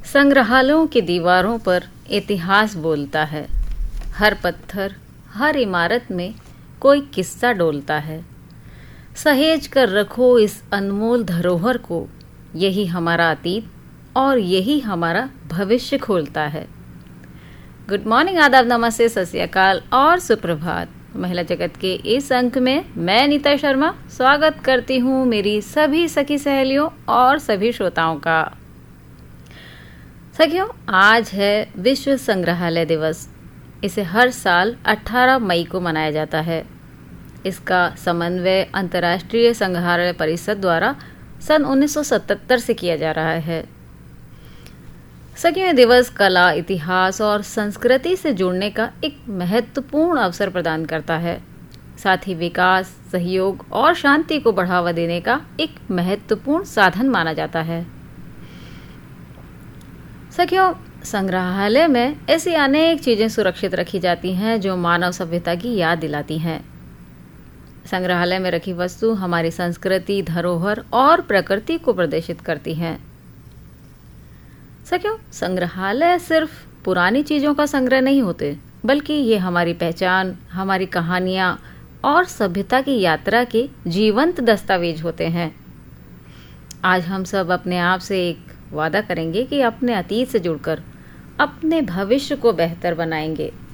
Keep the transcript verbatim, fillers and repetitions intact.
संग्रहालयों की दीवारों पर इतिहास बोलता है। हर पत्थर, हर इमारत में कोई किस्सा डोलता है। सहेज कर रखो इस अनमोल धरोहर को, यही हमारा अतीत और यही हमारा भविष्य खोलता है। गुड मॉर्निंग, आदाब, नमस्ते, सत श्री अकाल और सुप्रभात। महिला जगत के इस अंक में मैं नीता शर्मा स्वागत करती हूँ मेरी सभी सखी सहेलियों और सभी श्रोताओं का। सखियों, आज है विश्व संग्रहालय दिवस। इसे हर साल अठारह मई को मनाया जाता है। इसका समन्वय अंतर्राष्ट्रीय संग्रहालय परिषद द्वारा सन उन्नीस सौ सतहत्तर से किया जा रहा है। सखियों, दिवस कला, इतिहास और संस्कृति से जुड़ने का एक महत्वपूर्ण अवसर प्रदान करता है। साथ ही विकास, सहयोग और शांति को बढ़ावा देने का एक महत्वपूर्ण साधन माना जाता है। सखियों, संग्रहालय में ऐसी अनेक चीजें सुरक्षित रखी जाती हैं जो मानव सभ्यता की याद दिलाती हैं। संग्रहालय में रखी वस्तु हमारी संस्कृति, धरोहर और प्रकृति को प्रदर्शित करती हैं। सखियों, संग्रहालय सिर्फ पुरानी चीजों का संग्रह नहीं होते, बल्कि ये हमारी पहचान, हमारी कहानियां और सभ्यता की यात्रा के जीवंत दस्तावेज होते हैं। आज हम सब अपने आप से एक वादा करेंगे कि अपने अतीत से जुड़कर अपने भविष्य को बेहतर बनाएंगे।